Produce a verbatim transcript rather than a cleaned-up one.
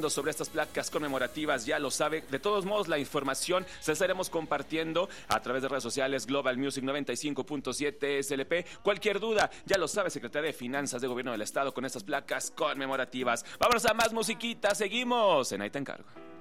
opinando sobre estas placas conmemorativas, ya lo sabe. De todos modos, la información se estaremos compartiendo a través de redes sociales Global Music noventa y cinco punto siete S L P. Cualquier duda, ya lo sabe, Secretaría de Finanzas de Gobierno del Estado con estas placas conmemorativas. Vámonos a más musiquita, seguimos en Ahí Te Encargo.